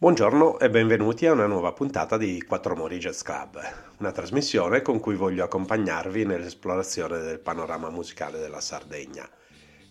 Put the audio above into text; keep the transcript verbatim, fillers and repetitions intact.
Buongiorno e benvenuti a una nuova puntata di Quattro Mori Jazz Club, una trasmissione con cui voglio accompagnarvi nell'esplorazione del panorama musicale della Sardegna.